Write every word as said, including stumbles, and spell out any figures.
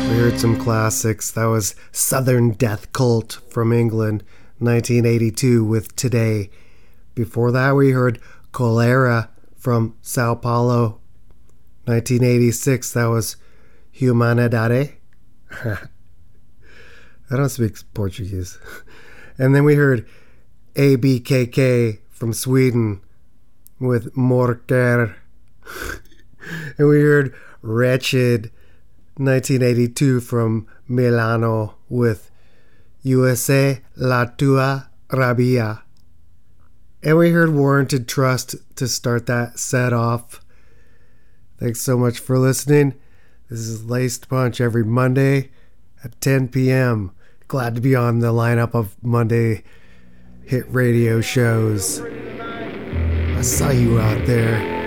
We heard some classics. That was Southern Death Cult from England, nineteen eighty-two, with Today. Before that, we heard Cholera from Sao Paulo, nineteen eighty-six. That was Humanidade. I don't speak Portuguese. And then we heard A B K K from Sweden with Morker. And we heard Wretched, nineteen eighty-two, from Milano with U S A La Tua Rabia. And we heard Warranted Trust to start that set off. Thanks so much for listening. This is Laced Punch every Monday at ten p.m. Glad to be on the lineup of Monday hit radio shows. I saw you out there.